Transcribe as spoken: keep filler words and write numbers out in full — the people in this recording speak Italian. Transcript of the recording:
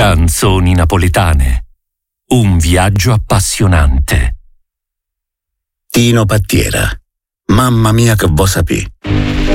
Canzoni napoletane. Un viaggio appassionante. Tino Pattiera. Mamma mia che vo sapì.